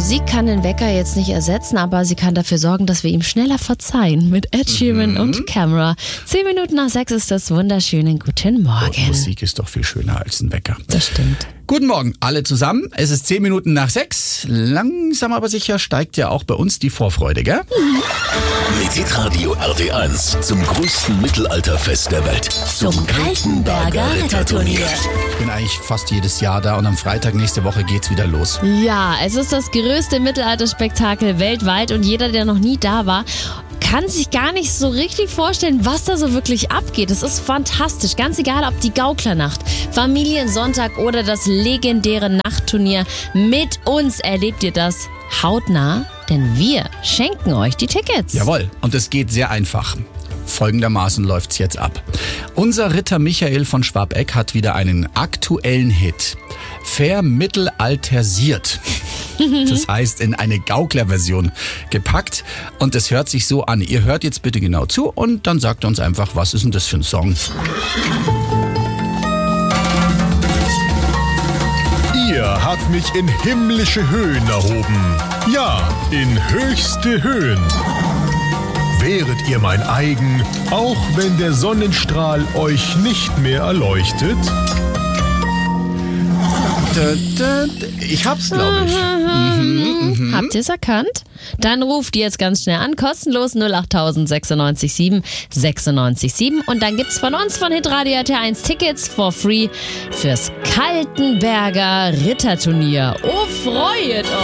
Musik kann den Wecker jetzt nicht ersetzen, aber sie kann dafür sorgen, dass wir ihm schneller verzeihen. Mit Ed Sheeran und Camera. 10 Minuten nach 6 ist das wunderschöne Guten Morgen. Musik ist doch viel schöner als ein Wecker. Das stimmt. Guten Morgen, alle zusammen. Es ist 10 Minuten nach 6. Langsam aber sicher steigt ja auch bei uns die Vorfreude, gell? Mit Hitradio RT1 zum größten Mittelalterfest der Welt. Zum Kaltenberger Ritterturnier. Ich bin eigentlich fast jedes Jahr da und am Freitag nächste Woche geht's wieder los. Ja, es ist das größte Mittelalterspektakel weltweit und jeder, der noch nie da war, kann sich gar nicht so richtig vorstellen, was da so wirklich abgeht. Es ist fantastisch. Ganz egal, ob die Gauklernacht, Familiensonntag oder das legendäre Nachtturnier. Mit uns erlebt ihr das hautnah, denn wir schenken euch die Tickets. Jawohl, und es geht sehr einfach. Folgendermaßen läuft's jetzt ab. Unser Ritter Michael von Schwabeck hat wieder einen aktuellen Hit. Vermittelaltersiert. Das heißt, in eine Gauklerversion gepackt. Und es hört sich so an. Ihr hört jetzt bitte genau zu und dann sagt uns einfach, was ist denn das für ein Song? Ihr habt mich in himmlische Höhen erhoben. Ja, in höchste Höhen. Wäret ihr mein eigen, auch wenn der Sonnenstrahl euch nicht mehr erleuchtet? Ich hab's, glaube ich. Habt ihr es erkannt? Dann ruft ihr jetzt ganz schnell an, kostenlos 08000 96 7 96 7 und dann gibt's von uns von Hitradio RT1 Tickets for free fürs Kaltenberger Ritterturnier. Oh, freut euch!